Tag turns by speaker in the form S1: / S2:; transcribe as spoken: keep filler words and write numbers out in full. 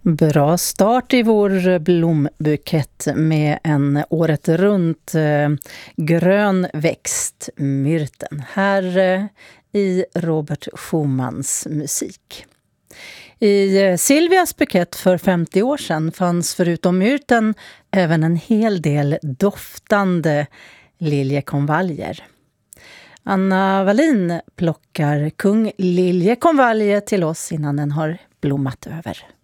S1: Bra start i vår blombukett med en året runt eh, grön växt, myrten, här eh, i Robert Schumans musik. I eh, Silvias bukett för femtio år sedan fanns förutom myrten även en hel del doftande liljekonvaljer. Anna Wallin plockar kung liljekonvalje till oss innan den har blommat över.